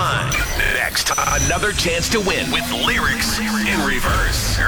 on. Next, another chance to win with lyrics in reverse.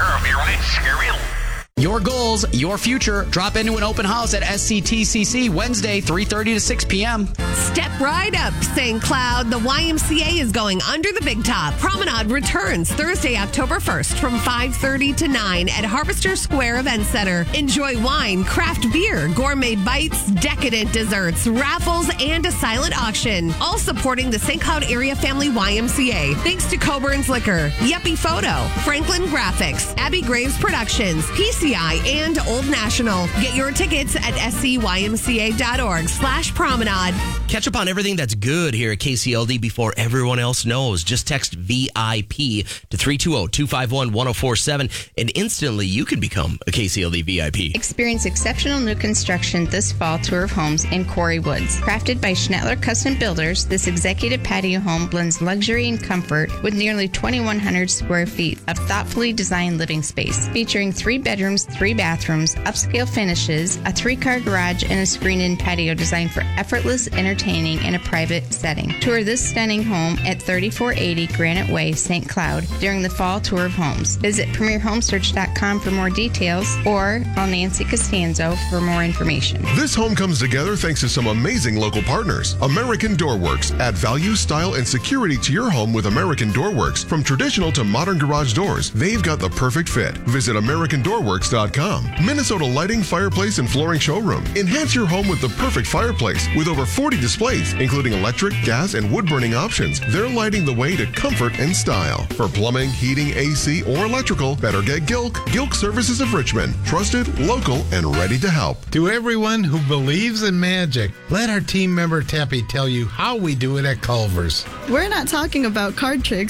Your goals, your future. Drop into an open house at SCTCC Wednesday, 3:30 to 6 p.m. Step right up, St. Cloud. The YMCA is going under the big top. Promenade returns Thursday, October 1st from 5:30 to 9 at Harvester Square Event Center. Enjoy wine, craft beer, gourmet bites, decadent desserts, raffles, and a silent auction. All supporting the St. Cloud Area Family YMCA. Thanks to Coburn's Liquor, Yuppie Photo, Franklin Graphics, Abby Graves Productions, PCI, and Old National. Get your tickets at scymca.org/promenade. Catch up on everything that's good here at KCLD before everyone else knows. Just text VIP to 320-251-1047 and instantly you can become a KCLD VIP. Experience exceptional new construction this fall tour of homes in Quarry Woods. Crafted by Schnettler Custom Builders, this executive patio home blends luxury and comfort with nearly 2,100 square feet of thoughtfully designed living space. Featuring 3 bedrooms, 3 bathrooms, upscale finishes, a 3-car garage, and a screened-in patio designed for effortless entertaining in a private setting. Tour this stunning home at 3480 Granite Way, St. Cloud during the fall tour of homes. Visit PremierHomesearch.com for more details or call Nancy Costanzo for more information. This home comes together thanks to some amazing local partners. American Door Works. Add value, style, and security to your home with American Door Works. From traditional to modern garage doors, they've got the perfect fit. Visit AmericanDoorWorks.com. Minnesota Lighting, Fireplace, and Flooring Showroom. Enhance your home with the perfect fireplace with over 40 displays, including electric, gas, and wood-burning options. They're lighting the way to comfort and style. For plumbing, heating, AC, or electrical, better get Gilk. Gilk Services of Richmond. Trusted, local, and ready to help. To everyone who believes in magic, let our team member Teppy tell you how we do it at Culver's. We're not talking about card tricks.